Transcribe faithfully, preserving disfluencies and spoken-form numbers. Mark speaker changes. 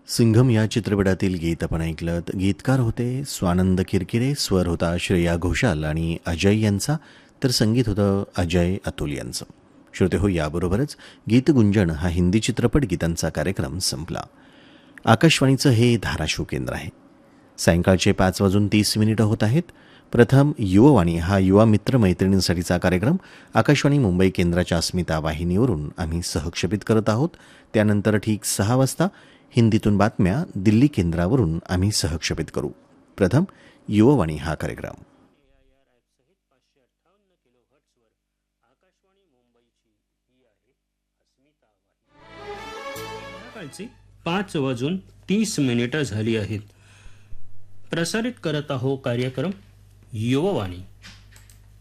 Speaker 1: सिंघम या चित्रपटातील गीत आपण ऐकलं. गीतकार होते स्वानंद किरकिरे, स्वर होता श्रेया घोषाल आणि अजय यांचा, तर संगीत होतं अजय अतुल यांचं. श्रोते हो, याबरोबरच गीतगुंजन हा हिंदी चित्रपट गीतांचा कार्यक्रम संपला. आकाशवाणीचं हे धाराशिव केंद्र आहे. सायंकाळचे पाच वाजून तीस मिनिटं होत आहेत. प्रथम युववाणी हा युवा मित्र मैत्रिणींसाठीचा कार्यक्रम आकाशवाणी मुंबई केंद्राच्या अस्मिता वाहिनीवरून आम्ही सहक्षेपित करत आहोत. त्यानंतर ठीक सहा वाजता हिंदीतून बातम्या दिल्ली केंद्रावरून आम्ही सहक्षेपित करू. प्रथम युववाणी हा कार्यक्रम.
Speaker 2: पाच वाजून तीस मिनिटं झाली आहेत. प्रसारित करत आहो कार्यक्रम युववाणी.